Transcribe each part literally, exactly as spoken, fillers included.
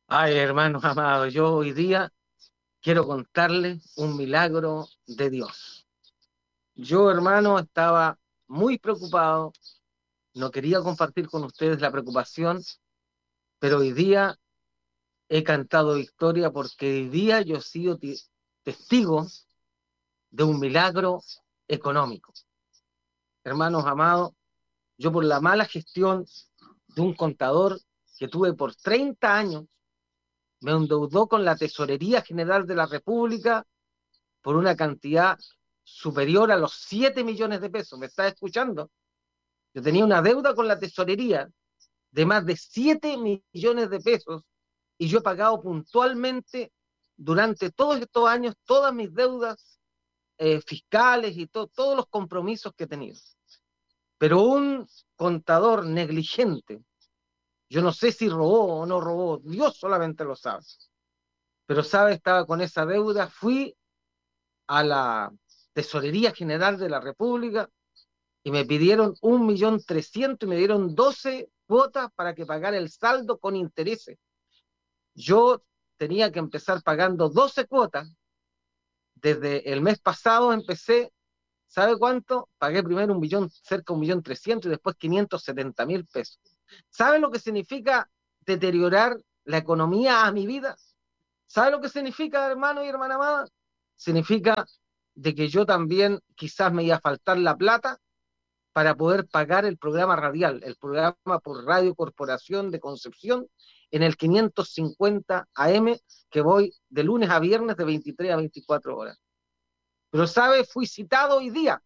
Ay, hermanos amados, yo hoy día quiero contarles un milagro de Dios. Yo, hermano, estaba muy preocupado, no quería compartir con ustedes la preocupación, pero hoy día he cantado victoria porque hoy día yo he sido ti- testigo de un milagro económico. Hermanos amados, yo por la mala gestión de un contador que tuve por treinta años, me endeudó con la Tesorería General de la República por una cantidad superior a los siete millones de pesos. ¿Me estás escuchando? Yo tenía una deuda con la tesorería de más de siete millones de pesos y yo he pagado puntualmente durante todos estos años todas mis deudas eh, fiscales y to todos los compromisos que he tenido. Pero un contador negligente, yo no sé si robó o no robó, Dios solamente lo sabe, pero sabe, estaba con esa deuda, fui a la Tesorería General de la República y me pidieron un millón trescientos y me dieron doce cuotas para que pagara el saldo con intereses. Yo tenía que empezar pagando doce cuotas. Desde el mes pasado empecé, ¿sabe cuánto? Pagué primero un millón, cerca de un millón trescientos y después quinientos setenta mil pesos. ¿Sabe lo que significa deteriorar la economía a mi vida? ¿Sabe lo que significa, hermano y hermana amada? Significa de que yo también quizás me iba a faltar la plata para poder pagar el programa radial, el programa por Radio Corporación de Concepción, en el quinientos cincuenta A M, que voy de lunes a viernes de veintitrés a veinticuatro horas. Pero, ¿sabe? Fui citado hoy día,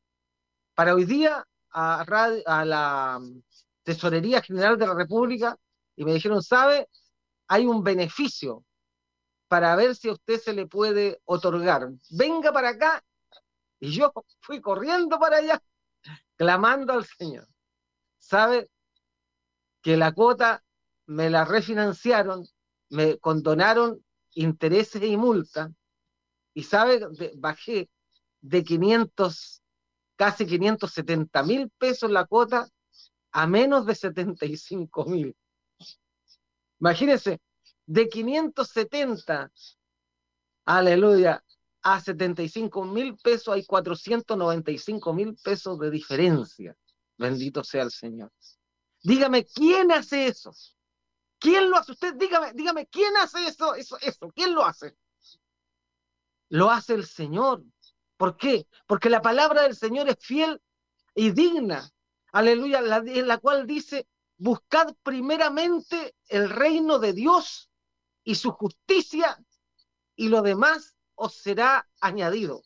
para hoy día, a, radio, a la Tesorería General de la República, y me dijeron, ¿sabe? Hay un beneficio para ver si a usted se le puede otorgar. Venga para acá, y yo fui corriendo para allá, clamando al Señor. ¿Sabe? Que la cuota me la refinanciaron, me condonaron intereses y multas, y sabe, de, bajé de quinientos, casi quinientos setenta mil pesos la cuota a menos de setenta y cinco mil. Imagínense, de quinientos setenta, aleluya, a setenta y cinco mil pesos hay cuatrocientos noventa y cinco mil pesos de diferencia. Bendito sea el Señor. Dígame, ¿quién hace eso? ¿Quién lo hace? Usted dígame, dígame, ¿quién hace eso, eso, eso? ¿Quién lo hace? Lo hace el Señor. ¿Por qué? Porque la palabra del Señor es fiel y digna. Aleluya, la, en la cual dice, buscad primeramente el reino de Dios y su justicia y lo demás os será añadido.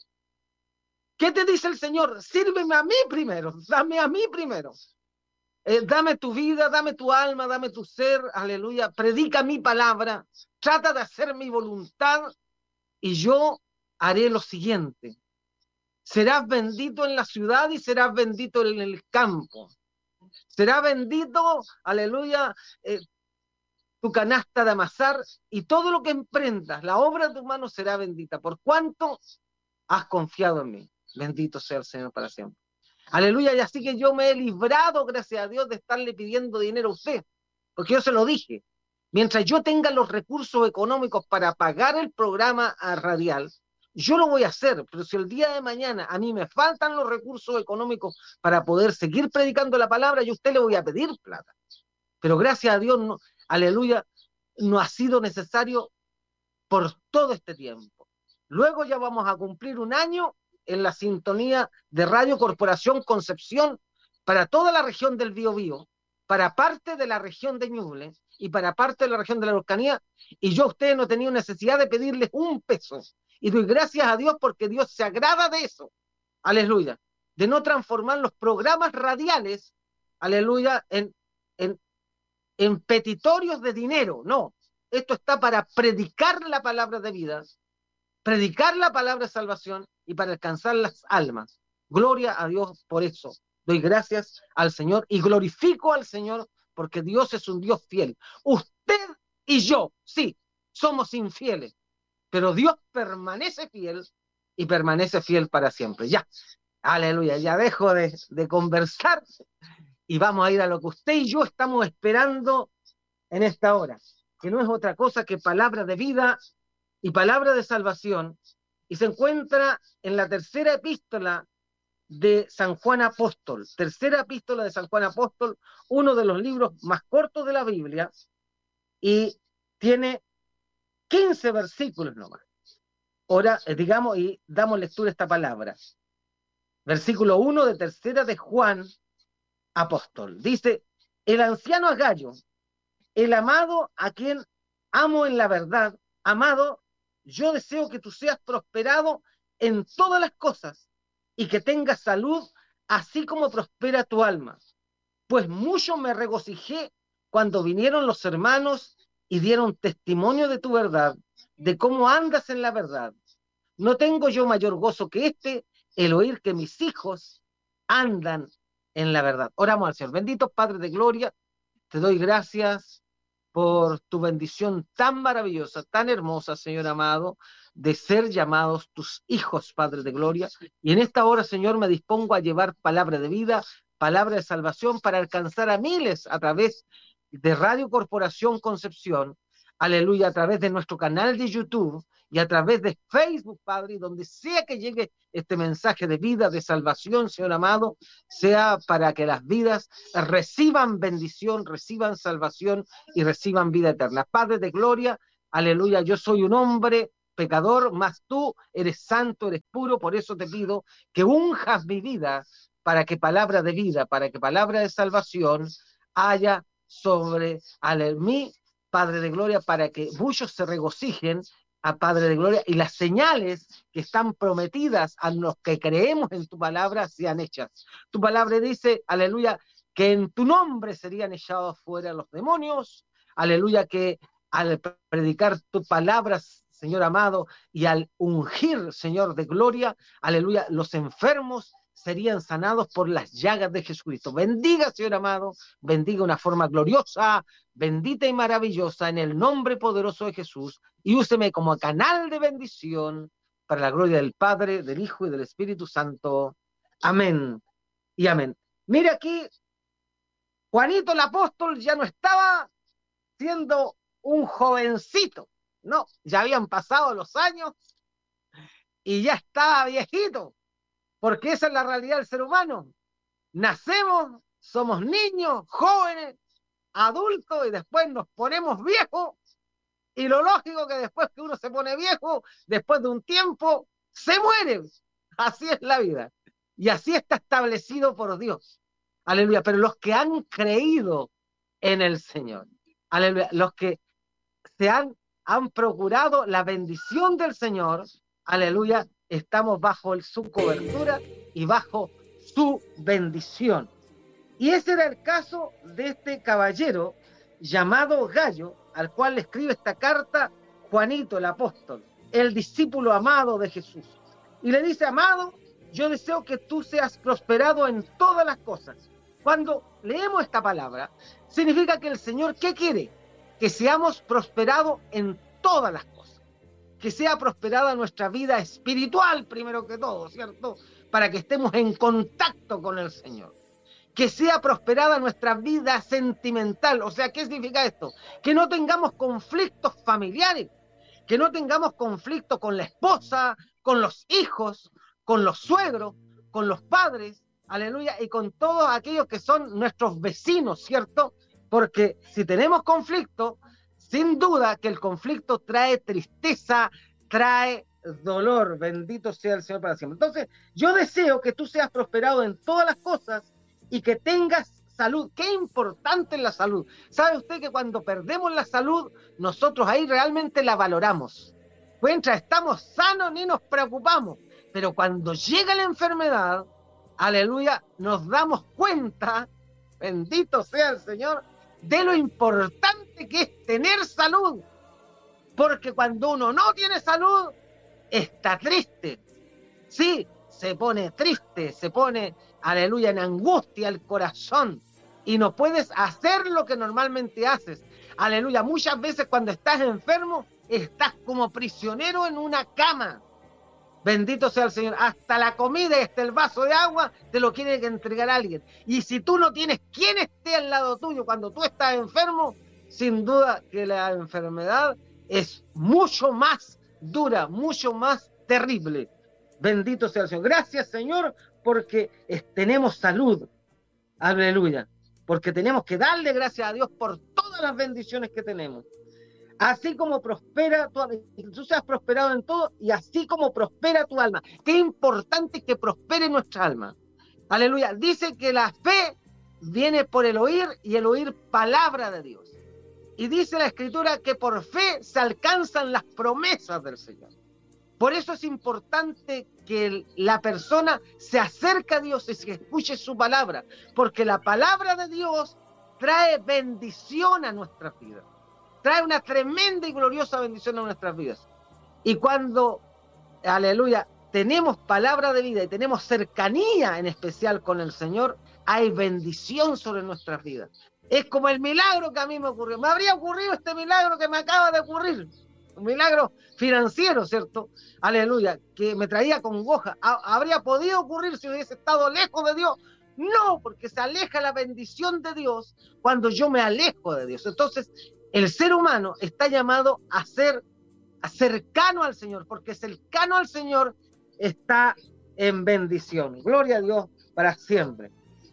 ¿Qué te dice el Señor? Sírveme a mí primero, dame a mí primero. Eh, dame tu vida, dame tu alma, dame tu ser, aleluya, predica mi palabra, trata de hacer mi voluntad y yo haré lo siguiente. Serás bendito en la ciudad y serás bendito en el campo. Será bendito, aleluya, eh, tu canasta de amasar y todo lo que emprendas, la obra de tu mano será bendita. ¿Por cuánto has confiado en mí? Bendito sea el Señor para siempre. Aleluya, y así que yo me he librado, gracias a Dios, de estarle pidiendo dinero a usted, porque yo se lo dije. Mientras yo tenga los recursos económicos para pagar el programa radial, yo lo voy a hacer, pero si el día de mañana a mí me faltan los recursos económicos para poder seguir predicando la palabra, yo a usted le voy a pedir plata. Pero gracias a Dios, no, aleluya, no ha sido necesario por todo este tiempo. Luego ya vamos a cumplir un año en la sintonía de Radio Corporación Concepción para toda la región del Biobío, para parte de la región de Ñuble y para parte de la región de la Araucanía, y yo a ustedes no he tenido necesidad de pedirles un peso. Y doy gracias a Dios porque Dios se agrada de eso. Aleluya. De no transformar los programas radiales, aleluya, en, en, en petitorios de dinero. No. Esto está para predicar la palabra de vida, predicar la palabra de salvación y para alcanzar las almas. Gloria a Dios por eso. Doy gracias al Señor y glorifico al Señor porque Dios es un Dios fiel. Usted y yo, sí, somos infieles, pero Dios permanece fiel y permanece fiel para siempre. Ya, aleluya, ya dejo de, de conversar y vamos a ir a lo que usted y yo estamos esperando en esta hora. que no es otra cosa que palabra de vida y palabra de salvación, y se encuentra en la tercera epístola de San Juan Apóstol, tercera epístola de San Juan Apóstol, uno de los libros más cortos de la Biblia, y tiene quince versículos nomás. Ahora, digamos, y damos lectura a esta palabra. Versículo uno de tercera de Juan Apóstol. Dice, el anciano Agallo, el amado a quien amo en la verdad, amado, yo deseo que tú seas prosperado en todas las cosas y que tengas salud, así como prospera tu alma. Pues mucho me regocijé cuando vinieron los hermanos y dieron testimonio de tu verdad, de cómo andas en la verdad. No tengo yo mayor gozo que este, el oír que mis hijos andan en la verdad. Oramos al Señor. Bendito Padre de gloria, te doy gracias por tu bendición tan maravillosa, tan hermosa, Señor amado, de ser llamados tus hijos, Padre de gloria. Y en esta hora, Señor, me dispongo a llevar palabra de vida, palabra de salvación para alcanzar a miles a través de Radio Corporación Concepción, aleluya, a través de nuestro canal de YouTube y a través de Facebook, Padre, y donde sea que llegue este mensaje de vida, de salvación, Señor amado, sea para que las vidas reciban bendición, reciban salvación y reciban vida eterna. Padre de gloria, aleluya, yo soy un hombre pecador, mas tú eres santo, eres puro, por eso te pido que unjas mi vida para que palabra de vida, para que palabra de salvación haya sobre ale, mí, Padre de gloria, para que muchos se regocijen a Padre de gloria y las señales que están prometidas a los que creemos en tu palabra sean hechas. Tu palabra dice, aleluya, que en tu nombre serían echados fuera los demonios, aleluya, que al predicar tu palabra, Señor amado, y al ungir, Señor de gloria, aleluya, los enfermos serían sanados por las llagas de Jesucristo. Bendiga, Señor amado, bendiga una forma gloriosa, bendita y maravillosa en el nombre poderoso de Jesús, y úseme como canal de bendición para la gloria del Padre, del Hijo y del Espíritu Santo. Amén y amén. Mire aquí, Juanito el apóstol ya no estaba siendo un jovencito, no, ya habían pasado los años y ya estaba viejito, porque esa es la realidad del ser humano. Nacemos, somos niños, jóvenes, adultos y después nos ponemos viejos, y lo lógico que después que uno se pone viejo, después de un tiempo, se muere. Así es la vida. Y así está establecido por Dios. Aleluya. Pero los que han creído en el Señor, aleluya, los que se han, han procurado la bendición del Señor, aleluya, estamos bajo el, su cobertura y bajo su bendición. Y ese era el caso de este caballero llamado Gallo, al cual le escribe esta carta Juanito el apóstol, el discípulo amado de Jesús. Y le dice, amado, yo deseo que tú seas prosperado en todas las cosas. Cuando leemos esta palabra, significa que el Señor, ¿qué quiere? Que seamos prosperados en todas las cosas. Que sea prosperada nuestra vida espiritual, primero que todo, ¿cierto? Para que estemos en contacto con el Señor. Que sea prosperada nuestra vida sentimental. O sea, ¿qué significa esto? Que no tengamos conflictos familiares, que no tengamos conflictos con la esposa, con los hijos, con los suegros, con los padres, aleluya, y con todos aquellos que son nuestros vecinos, ¿cierto? Porque si tenemos conflicto, sin duda que el conflicto trae tristeza, trae dolor. Bendito sea el Señor para siempre. Entonces, yo deseo que tú seas prosperado en todas las cosas y que tengas salud. Qué importante es la salud. ¿Sabe usted que cuando perdemos la salud, nosotros ahí realmente la valoramos? Mientras estamos sanos ni nos preocupamos, pero cuando llega la enfermedad, aleluya, nos damos cuenta, bendito sea el Señor, de lo importante que es tener salud. Porque cuando uno no tiene salud, está triste. Sí, se pone triste, se pone, aleluya, en angustia el corazón, y no puedes hacer lo que normalmente haces. Aleluya, muchas veces cuando estás enfermo, estás como prisionero en una cama. Bendito sea el Señor. Hasta la comida y hasta el vaso de agua te lo quiere entregar alguien. Y si tú no tienes quien esté al lado tuyo cuando tú estás enfermo, sin duda que la enfermedad es mucho más dura, mucho más terrible. Bendito sea el Señor. Gracias, Señor, porque eh, tenemos salud. Aleluya. Porque tenemos que darle gracias a Dios por todas las bendiciones que tenemos. Así como prospera tu alma, tú seas prosperado en todo, y así como prospera tu alma. Qué importante que prospere nuestra alma. Aleluya. Dice que la fe viene por el oír, y el oír palabra de Dios. Y dice la Escritura que por fe se alcanzan las promesas del Señor. Por eso es importante que la persona se acerque a Dios y que escuche su palabra, porque la palabra de Dios trae bendición a nuestras vidas. Trae una tremenda y gloriosa bendición a nuestras vidas. Y cuando, aleluya, tenemos palabra de vida y tenemos cercanía en especial con el Señor, hay bendición sobre nuestras vidas. Es como el milagro que a mí me ocurrió. Me habría ocurrido este milagro que me acaba de ocurrir. Un milagro financiero, ¿cierto? Aleluya, que me traía congoja. ¿Habría podido ocurrir si hubiese estado lejos de Dios? No, porque se aleja la bendición de Dios cuando yo me alejo de Dios. Entonces, el ser humano está llamado a ser cercano al Señor, porque cercano al Señor está en bendición. Gloria a Dios para siempre.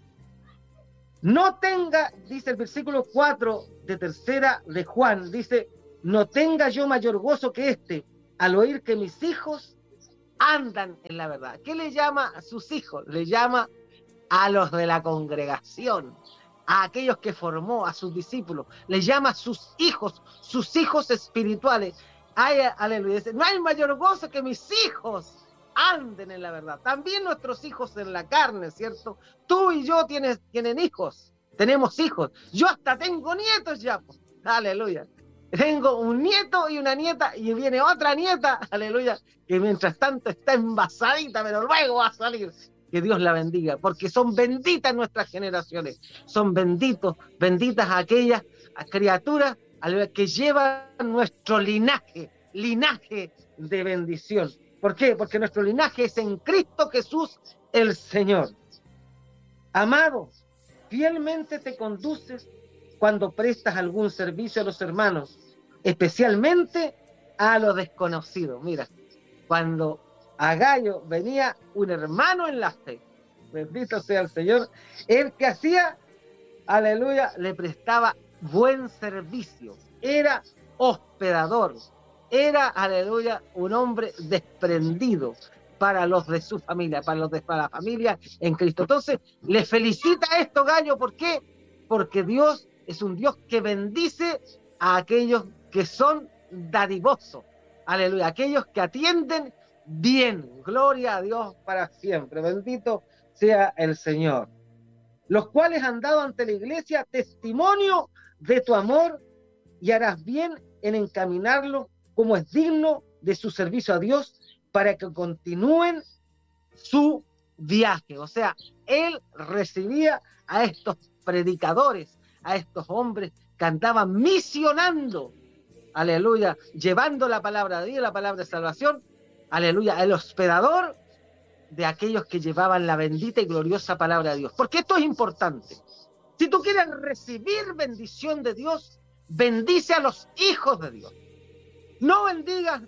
No tenga, dice el versículo cuatro de tercera de Juan, dice, no tenga yo mayor gozo que este, al oír que mis hijos andan en la verdad. ¿Qué le llama a sus hijos? Le llama a los de la congregación, a aquellos que formó, a sus discípulos. Le llama a sus hijos, sus hijos espirituales. Ay, aleluya. Dice, no hay mayor gozo que mis hijos anden en la verdad. También nuestros hijos en la carne, ¿cierto? Tú y yo tienes, tienen hijos, tenemos hijos. Yo hasta tengo nietos ya, pues. Aleluya. Tengo un nieto y una nieta, y viene otra nieta, aleluya, que mientras tanto está envasadita, pero luego va a salir. Que Dios la bendiga, porque son benditas nuestras generaciones, son benditos, benditas aquellas criaturas aleluya, que llevan nuestro linaje, linaje de bendición. ¿Por qué? Porque nuestro linaje es en Cristo Jesús el Señor. Amado, fielmente te conduces cuando prestas algún servicio a los hermanos, especialmente a los desconocidos. Mira, cuando a Gallo venía un hermano en la fe, bendito sea el Señor, el que hacía, aleluya, le prestaba buen servicio, era hospedador, era, aleluya, un hombre desprendido para los de su familia, para los de para la familia en Cristo. Entonces, le felicita a esto Gallo, ¿por qué? Porque Dios es un Dios que bendice a aquellos que son dadivosos, aleluya, aquellos que atienden bien. Gloria a Dios para siempre, bendito sea el Señor. Los cuales han dado ante la iglesia testimonio de tu amor, y harás bien en encaminarlo como es digno de su servicio a Dios, para que continúen su viaje. O sea, él recibía a estos predicadores, a estos hombres que andaban misionando, aleluya, llevando la palabra de Dios, la palabra de salvación, aleluya, el hospedador de aquellos que llevaban la bendita y gloriosa palabra de Dios. Porque esto es importante. Si tú quieres recibir bendición de Dios, bendice a los hijos de Dios. No bendigas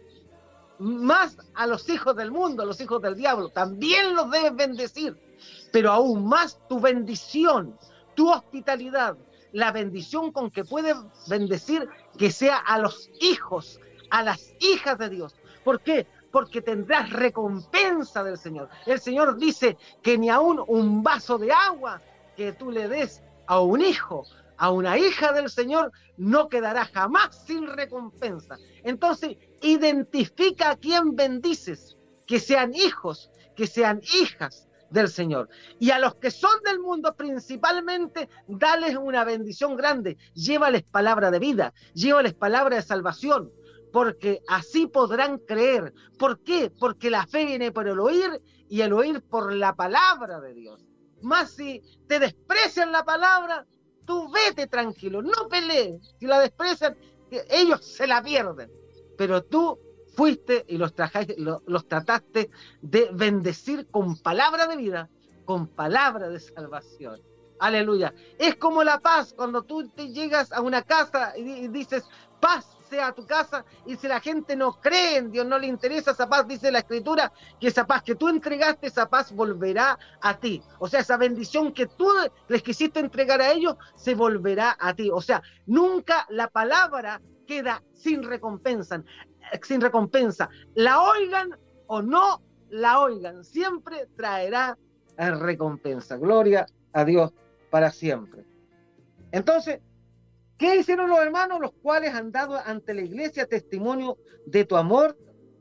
más a los hijos del mundo, a los hijos del diablo. También los debes bendecir, pero aún más tu bendición, tu hospitalidad, la bendición con que puedes bendecir, que sea a los hijos, a las hijas de Dios. ¿Por qué? Porque tendrás recompensa del Señor. El Señor dice que ni aún un vaso de agua que tú le des a un hijo, a una hija del Señor, no quedará jamás sin recompensa. Entonces, identifica a quién bendices, que sean hijos, que sean hijas del Señor. Y a los que son del mundo, principalmente, dales una bendición grande. Llévales palabra de vida, llévales palabra de salvación, porque así podrán creer. ¿Por qué? Porque la fe viene por el oír, y el oír por la palabra de Dios. Más si te desprecian la palabra, tú vete tranquilo, no pelees. Si la desprecian, ellos se la pierden. Pero tú fuiste y los, trajaste, los, los trataste de bendecir con palabra de vida, con palabra de salvación. Aleluya. Es como la paz, cuando tú te llegas a una casa y dices, paz sea a tu casa, y si la gente no cree en Dios, no le interesa esa paz, dice la Escritura, que esa paz que tú entregaste, esa paz volverá a ti. O sea, esa bendición que tú les quisiste entregar a ellos, se volverá a ti. O sea, nunca la palabra queda sin recompensa, sin recompensa. La oigan o no la oigan, siempre traerá recompensa. Gloria a Dios para siempre. Entonces, ¿qué hicieron los hermanos? Los cuales han dado ante la iglesia testimonio de tu amor,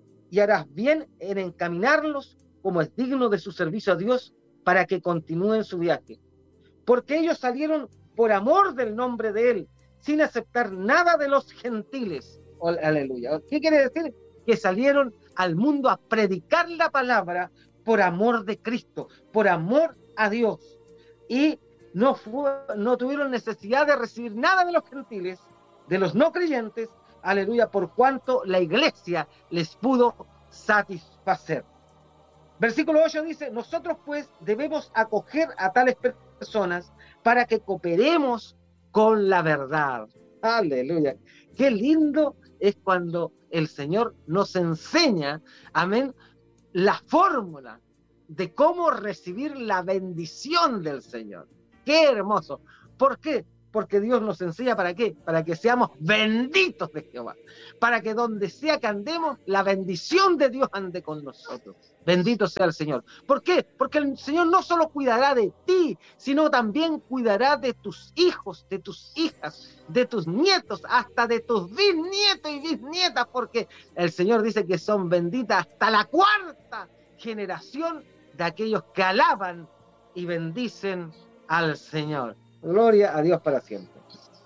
y harás bien en encaminarlos como es digno de su servicio a Dios, para que continúen su viaje. Porque ellos salieron por amor del nombre de Él, sin aceptar nada de los gentiles. Oh, aleluya. ¿Qué quiere decir? Que salieron al mundo a predicar la palabra por amor de Cristo, por amor a Dios. Y no, fue, no tuvieron necesidad de recibir nada de los gentiles, de los no creyentes, aleluya, por cuanto la iglesia les pudo satisfacer. Versículo ocho dice, nosotros pues debemos acoger a tales personas para que cooperemos con la verdad. Aleluya. Qué lindo es cuando el Señor nos enseña, amén, la fórmula de cómo recibir la bendición del Señor. ¡Qué hermoso! ¿Por qué? Porque Dios nos enseña ¿para qué? Para que seamos benditos de Jehová. Para que donde sea que andemos, la bendición de Dios ande con nosotros. Bendito sea el Señor. ¿Por qué? Porque el Señor no solo cuidará de ti, sino también cuidará de tus hijos, de tus hijas, de tus nietos, hasta de tus bisnietos y bisnietas, porque el Señor dice que son benditas hasta la cuarta generación de aquellos que alaban y bendicen al Señor. Gloria a Dios para siempre.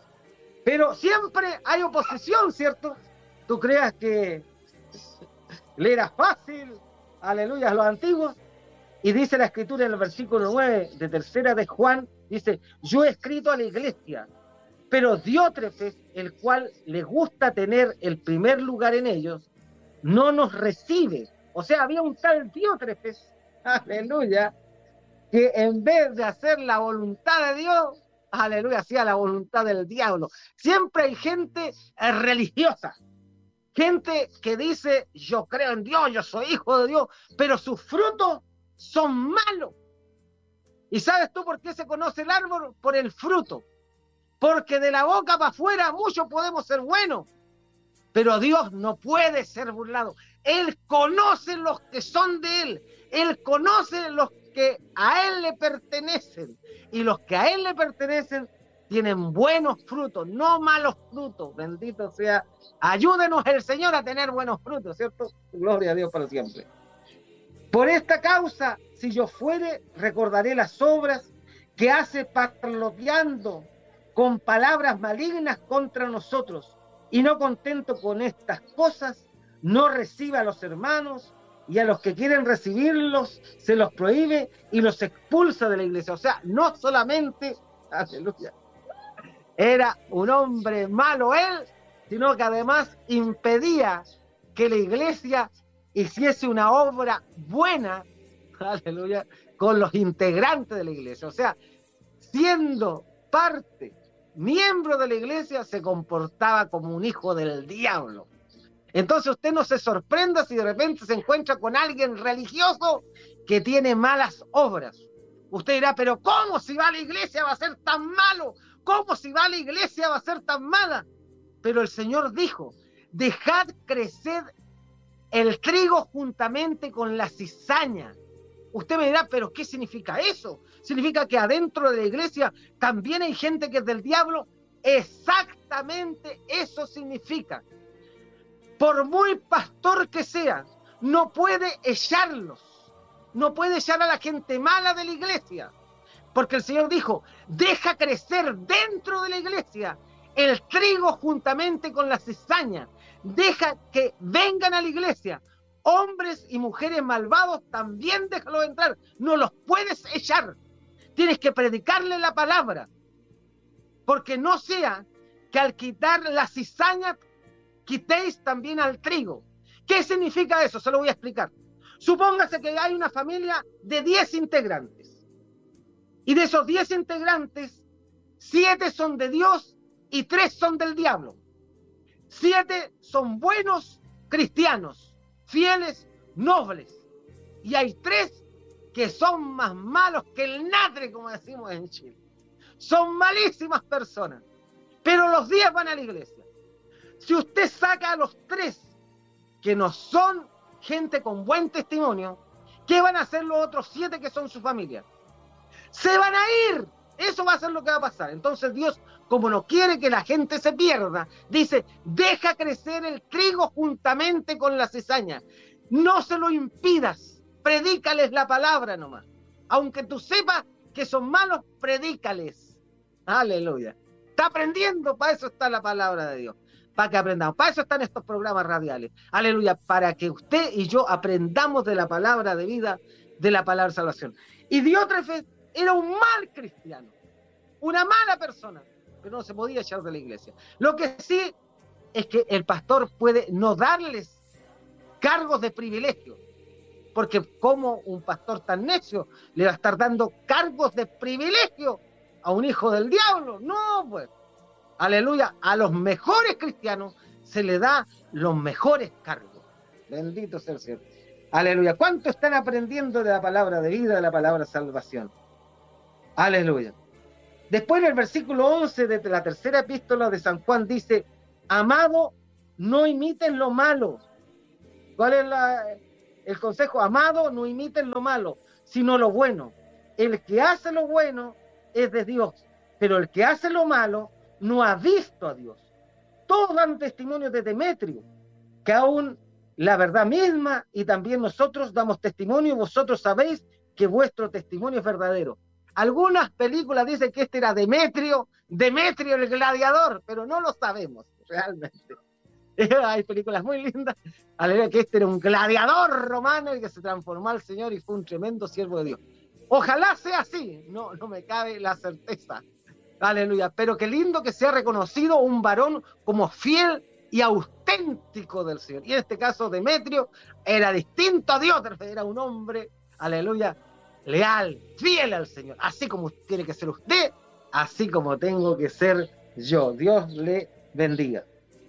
Pero siempre hay oposición, ¿cierto? Tú creas que le era fácil, aleluya, a los antiguos. Y dice la Escritura en el versículo nueve de tercera de Juan, dice, yo he escrito a la iglesia, pero Diótrefes, el cual le gusta tener el primer lugar en ellos, no nos recibe. O sea, había un tal Diótrefes, aleluya, que en vez de hacer la voluntad de Dios, aleluya, hacía la voluntad del diablo. Siempre hay gente eh, religiosa, gente que dice, yo creo en Dios, yo soy hijo de Dios, pero sus frutos son malos. ¿Y sabes tú por qué se conoce el árbol? Por el fruto. Porque de la boca para afuera muchos podemos ser buenos, pero Dios no puede ser burlado. Él conoce los que son de Él. Él conoce los que a Él le pertenecen. Y los que a Él le pertenecen tienen buenos frutos, no malos frutos. Bendito sea. Ayúdenos el Señor a tener buenos frutos, ¿cierto? Gloria a Dios para siempre. Por esta causa, si yo fuere, recordaré las obras que hace parloteando con palabras malignas contra nosotros. Y no contento con estas cosas, no recibe a los hermanos, y a los que quieren recibirlos se los prohíbe y los expulsa de la iglesia. O sea, no solamente, aleluya, era un hombre malo él, sino que además impedía que la iglesia hiciese una obra buena, aleluya, con los integrantes de la iglesia. O sea, siendo parte, miembro de la iglesia, se comportaba como un hijo del diablo. Entonces usted no se sorprenda si de repente se encuentra con alguien religioso que tiene malas obras. Usted dirá, pero ¿cómo si va a la iglesia va a ser tan malo? ¿Cómo si va a la iglesia va a ser tan mala? Pero el Señor dijo, dejad crecer el trigo juntamente con la cizaña. Usted me dirá, pero ¿qué significa eso? ¿Significa que adentro de la iglesia también hay gente que es del diablo? Exactamente eso significa. Por muy pastor que sea, no puede echarlos, no puede echar a la gente mala de la iglesia, porque el Señor dijo, deja crecer dentro de la iglesia el trigo juntamente con la cizaña, deja que vengan a la iglesia, hombres y mujeres malvados también déjalos entrar, no los puedes echar, tienes que predicarle la palabra, porque no sea que al quitar la cizaña quitéis también al trigo. ¿Qué significa eso? Se lo voy a explicar. Supóngase que hay una familia de diez integrantes. Y de esos diez integrantes, siete son de Dios y tres son del diablo. Siete son buenos cristianos, fieles, nobles. Y hay tres que son más malos que el natre, como decimos en Chile. Son malísimas personas, pero los diez van a la iglesia. Si usted saca a los tres que no son gente con buen testimonio, ¿qué van a hacer los otros siete que son su familia? Se van a ir. Eso va a ser lo que va a pasar. Entonces Dios, como no quiere que la gente se pierda, dice, deja crecer el trigo juntamente con la cizaña. No se lo impidas. Predícales la palabra nomás. Aunque tú sepas que son malos, predícales. Aleluya. Está aprendiendo, para eso está la palabra de Dios. Para que aprendamos. Para eso están estos programas radiales. Aleluya. Para que usted y yo aprendamos de la palabra de vida, de la palabra de salvación. Y Diótrefes era un mal cristiano, una mala persona, pero no se podía echar de la iglesia. Lo que sí es que el pastor puede no darles cargos de privilegio, porque como un pastor tan necio le va a estar dando cargos de privilegio a un hijo del diablo. No, pues, aleluya, a los mejores cristianos se le da los mejores cargos. Bendito sea el Señor. Aleluya. ¿Cuánto están aprendiendo de la palabra de vida, de la palabra de salvación? Aleluya. Después en el versículo once de la tercera epístola de San Juan dice, amado, no imiten lo malo. ¿Cuál es la, el consejo? Amado, no imiten lo malo, sino lo bueno. El que hace lo bueno es de Dios, pero el que hace lo malo no ha visto a Dios. Todos dan testimonio de Demetrio, que aún la verdad misma, y también nosotros damos testimonio, vosotros sabéis que vuestro testimonio es verdadero. Algunas películas dicen que este era Demetrio, Demetrio el gladiador, pero no lo sabemos realmente. Hay películas muy lindas, aleluya, que este era un gladiador romano y que se transformó al Señor y fue un tremendo siervo de Dios. Ojalá sea así, no, no me cabe la certeza, aleluya, pero qué lindo que sea reconocido un varón como fiel y auténtico del Señor. Y en este caso Demetrio era distinto a Diótrefes, era un hombre, aleluya, leal, fiel al Señor, así como tiene que ser usted, así como tengo que ser yo. Dios le bendiga.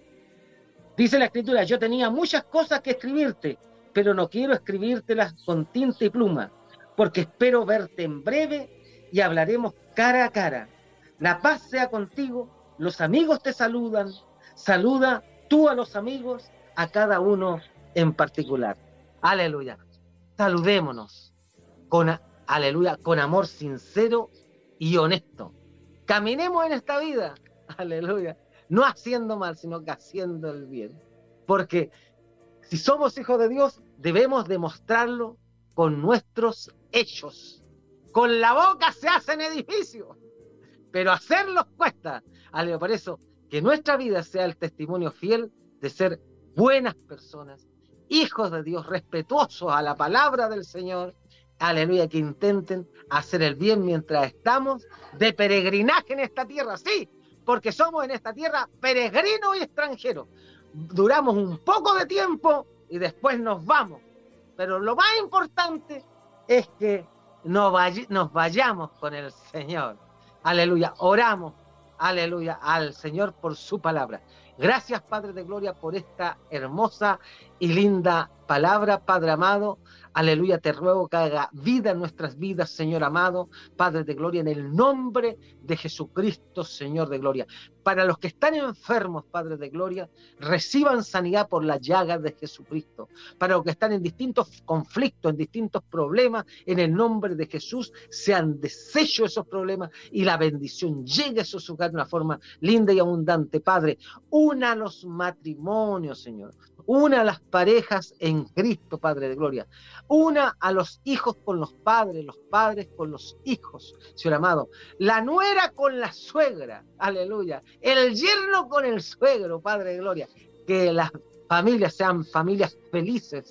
Dice la Escritura, yo tenía muchas cosas que escribirte, pero no quiero escribírtelas con tinta y pluma, porque espero verte en breve y hablaremos cara a cara. La paz sea contigo, los amigos te saludan, saluda tú a los amigos, a cada uno en particular. Aleluya. Saludémonos. Con, aleluya, con amor sincero y honesto. Caminemos en esta vida, aleluya, no haciendo mal, sino que haciendo el bien. Porque si somos hijos de Dios, debemos demostrarlo con nuestros hechos. Con la boca se hacen edificios, pero hacerlos cuesta. Aleluya, por eso, que nuestra vida sea el testimonio fiel de ser buenas personas, hijos de Dios, respetuosos a la palabra del Señor. Aleluya, que intenten hacer el bien mientras estamos de peregrinaje en esta tierra, sí, porque somos en esta tierra peregrinos y extranjeros. Duramos un poco de tiempo y después nos vamos, pero lo más importante es que nos, vay nos vayamos con el Señor. Aleluya, oramos, aleluya, al Señor por su palabra. Gracias, Padre de Gloria, por esta hermosa y linda palabra, Padre amado. Aleluya, te ruego que haga vida en nuestras vidas, Señor amado, Padre de Gloria, en el nombre de Jesucristo, Señor de Gloria. Para los que están enfermos, Padre de Gloria, reciban sanidad por las llagas de Jesucristo. Para los que están en distintos conflictos, en distintos problemas, en el nombre de Jesús, sean deshechos esos problemas y la bendición llegue a esos hogares de una forma linda y abundante, Padre. Una los matrimonios, Señor. Una a las parejas en Cristo, Padre de Gloria. Una a los hijos con los padres, los padres con los hijos, Señor amado. La nuera con la suegra, aleluya. El yerno con el suegro, Padre de Gloria. Que las familias sean familias felices,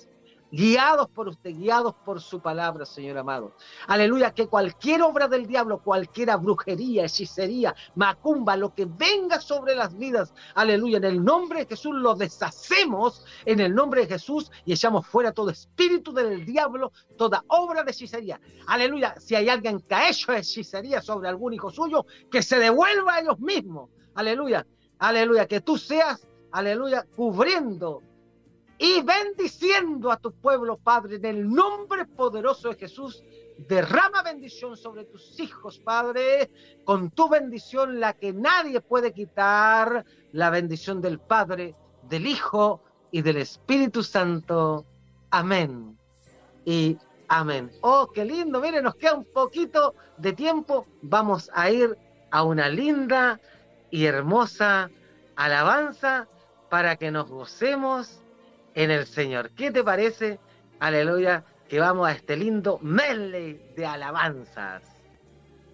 guiados por usted, guiados por su palabra, Señor amado. Aleluya, que cualquier obra del diablo, cualquier brujería, hechicería, macumba, lo que venga sobre las vidas, aleluya, en el nombre de Jesús lo deshacemos, en el nombre de Jesús, y echamos fuera todo espíritu del diablo, toda obra de hechicería. Aleluya, si hay alguien que ha hecho hechicería sobre algún hijo suyo, que se devuelva a ellos mismos. Aleluya, aleluya, que tú seas, aleluya, cubriendo y bendiciendo a tu pueblo, Padre, en el nombre poderoso de Jesús. Derrama bendición sobre tus hijos, Padre, con tu bendición, la que nadie puede quitar, la bendición del Padre, del Hijo y del Espíritu Santo. Amén y amén. Oh, qué lindo, miren, nos queda un poquito de tiempo, vamos a ir a una linda y hermosa alabanza para que nos gocemos en el Señor. ¿Qué te parece? Aleluya, que vamos a este lindo medley de alabanzas.